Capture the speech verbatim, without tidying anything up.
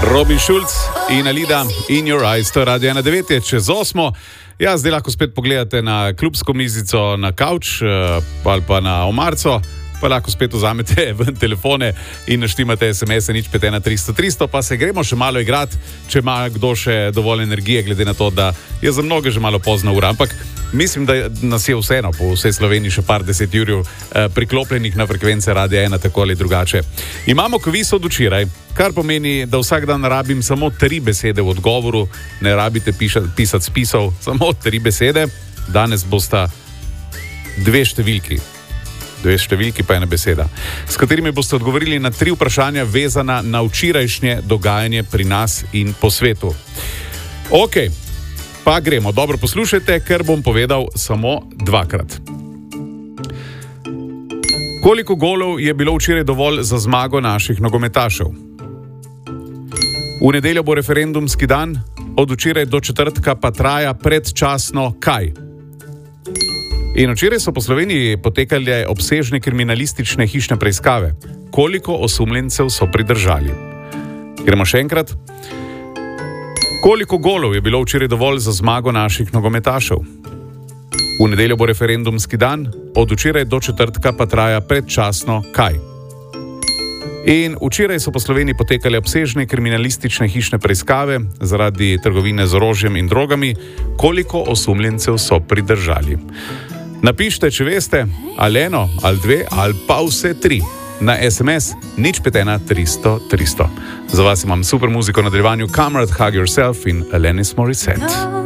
Robin Schulz in Alida In Your Eyes, to je Radio ena devet, je čez osmo. Ja, zdaj lahko spet pogledate na klubsko mizico, na kavč ali pa na omarco, pa lahko spet vzamete ven telefone in naštimate es em es-e nič pet ena tristo tristo, pa se gremo še malo igrati, če ima kdo še dovolj energije, glede na to, da je za mnoge že malo pozna ura, ampak mislim, da nas je vseeno po vsej Sloveniji še par deset jurjev eh, priklopljenih na frekvence Radia ena, tako ali drugače. Imamo kviz od včeraj, kar pomeni, da vsak dan rabim samo tri besede v odgovoru, ne rabite pišati, pisati spisov, samo tri besede. Danes bosta dve številki, dve številki pa ena beseda, s katerimi boste odgovorili na tri vprašanja vezana na včerajšnje dogajanje pri nas in po svetu. Ok. Pa gremo, dobro poslušajte, ker bom povedal samo dvakrat. Koliko golov je bilo včeraj dovolj za zmago naših nogometašev? V nedeljo bo referendumski dan, od včeraj do četrtka pa traja predčasno kaj? In včeraj so po Sloveniji potekale obsežne kriminalistične hišne preiskave. Koliko osumljencev so pridržali? Gremo še enkrat. Koliko golov je bilo včeraj dovolj za zmago naših nogometašev? V nedeljo bo referendumski dan, od včeraj do četrtka pa traja predčasno kaj? In včeraj so po Sloveniji potekale obsežne kriminalistične hišne preiskave zaradi trgovine z orožjem in drogami. Koliko osumljencev so pridržali? Napišite, če veste, ali eno, ali dve, ali pa vse tri. Na es em es nič pet ena tristo tristo. Za vas imam super muziko v nadaljevanju Comrade Hug Yourself in Alanis Morissette.